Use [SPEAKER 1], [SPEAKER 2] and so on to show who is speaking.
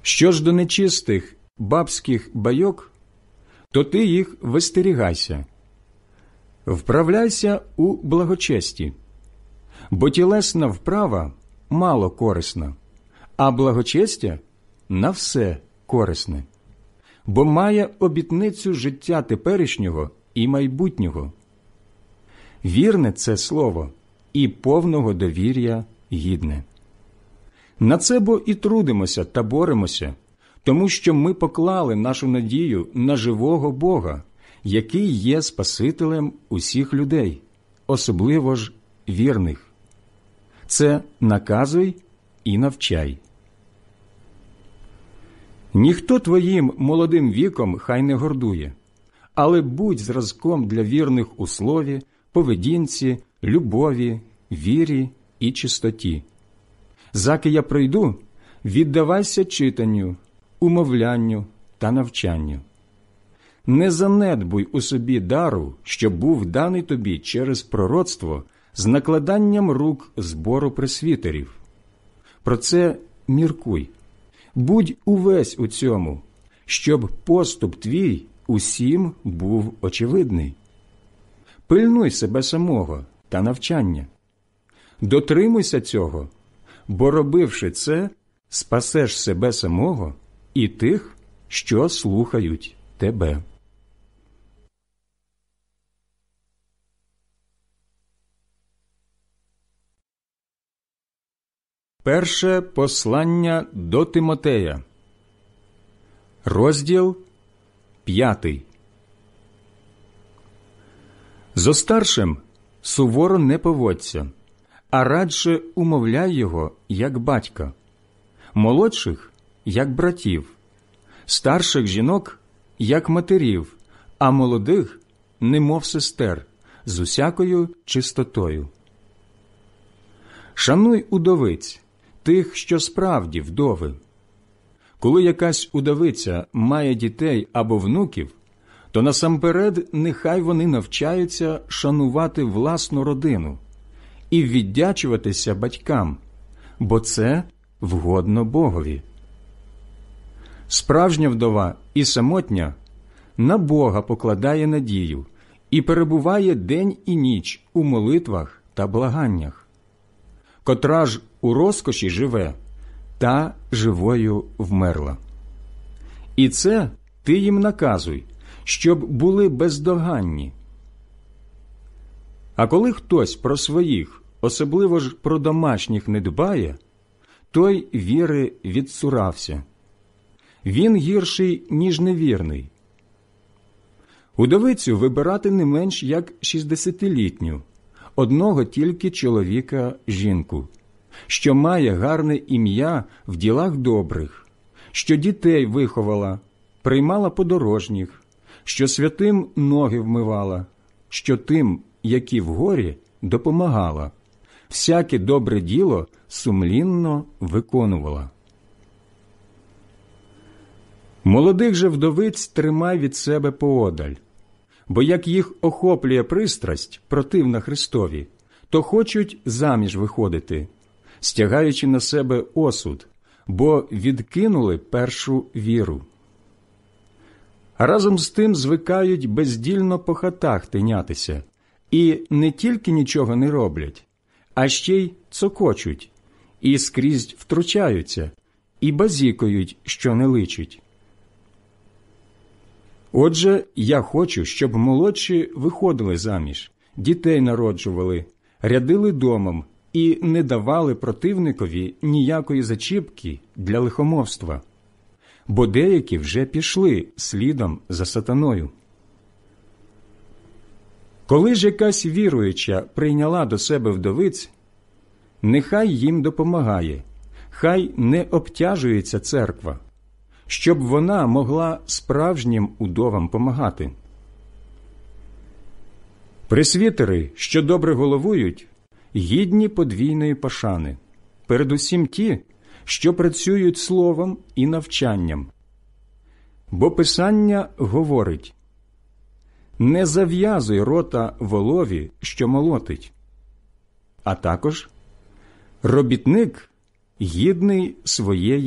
[SPEAKER 1] Що ж до нечистих бабських байок, то ти їх вистерігайся. Вправляйся у благочесті, бо тілесна вправа мало корисна, а благочестя на все корисне, бо має обітницю життя теперішнього і майбутнього. Вірне це слово і повного довір'я гідне. На це бо і трудимося та боремося, тому що ми поклали нашу надію на живого Бога, який є Спасителем усіх людей, особливо ж вірних. Це наказуй і навчай. Ніхто твоїм молодим віком хай не гордує, але будь зразком для вірних у слові, поведінці, любові, вірі і чистоті. Заки я прийду, віддавайся читанню, умовлянню та навчанню. Не занедбуй у собі дару, що був даний тобі через пророцтво з накладанням рук збору пресвітерів. Про це міркуй. Будь увесь у цьому, щоб поступ твій усім був очевидний. Пильнуй себе самого та навчання. Дотримуйся цього, бо, робивши це, спасеш себе самого і тих, що слухають тебе. Перше послання до Тимотея, розділ 5. Зо старшим суворо не поводься, а радше умовляй його, як батька, молодших, як братів, старших жінок, як матерів, а молодих, немов сестер, з усякою чистотою. Шануй удовиць, тих, що справді вдови. Коли якась удовиця має дітей або внуків, то насамперед нехай вони навчаються шанувати власну родину і віддячуватися батькам, бо це вгодно Богові. Справжня вдова і самотня на Бога покладає надію і перебуває день і ніч у молитвах та благаннях. Котра ж у розкоші живе, та живою вмерла. І це ти їм наказуй, щоб були бездоганні. А коли хтось про своїх, особливо ж про домашніх, не дбає, той віри відцурався. Він гірший, ніж невірний. Удовицю вибирати не менш як 60-літню, одного тільки чоловіка жінку, що має гарне ім'я в ділах добрих, що дітей виховала, приймала подорожніх, що святим ноги вмивала, що тим, які в горі, допомагала, всяке добре діло сумлінно виконувала. Молодих же вдовиць тримай від себе поодаль, бо як їх охоплює пристрасть, противна Христові, то хочуть заміж виходити, стягаючи на себе осуд, бо відкинули першу віру. А разом з тим звикають бездільно по хатах тинятися, і не тільки нічого не роблять, а ще й цокочуть, і скрізь втручаються, і базікають, що не личить. Отже, я хочу, щоб молодші виходили заміж, дітей народжували, рядили домом і не давали противникові ніякої зачіпки для лихомовства, бо деякі вже пішли слідом за сатаною. Коли ж якась віруюча прийняла до себе вдовиць, нехай їм допомагає, хай не обтяжується церква, щоб вона могла справжнім удовам помагати. Пресвітери, що добре головують, гідні подвійної пошани, передусім ті, що працюють словом і навчанням. Бо Писання говорить: «Не зав'язуй рота волові, що молотить», а також «Робітник гідний своєї